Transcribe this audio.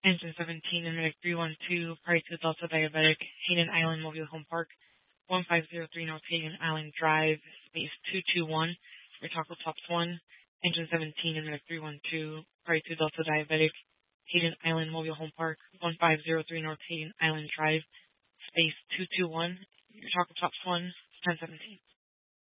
Engine 17, Intermedic 312, Party to Delta Diabetic, Hayden Island Mobile Home Park, 1503 North Hayden Island Drive, space 221, for Taco Tops 1, Engine 17, Intermedic 312, Party to Delta Diabetic, Hayden Island Mobile Home Park, 1503 North Hayden Island Drive, space 221, your Taco Tops 1, 1017.